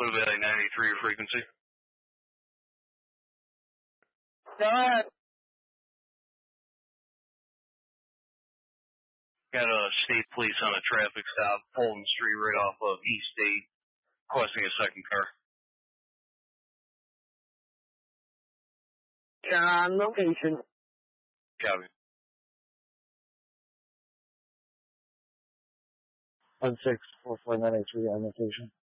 Blue Valley 93, your frequency. Go ahead. Got state police on a traffic stop, Fulton Street, right off of East State, requesting a second car. On location. Copy. 1644983 on location.